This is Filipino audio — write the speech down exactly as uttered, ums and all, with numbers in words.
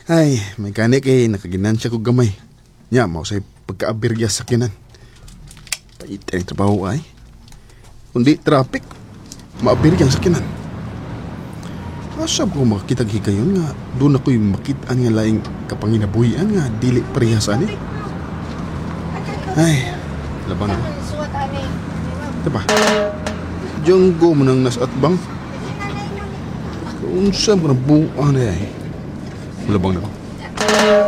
Ay, may kanik eh, nakaginansya ko gamay. Nya, mau say pagkaabirya sa kinan. Pait ang trabaho ay. Kundi traffic, maabirya sa kinan. Asab ko makakitag hikayon nga, doon ako'y makitaan nga laing kapanginabuhian nga, dili parehas ani. Ay, laban ako. Diba? Diyan go mo nang nasat bang? Kung saan ko na buuan ay. Labang na ako.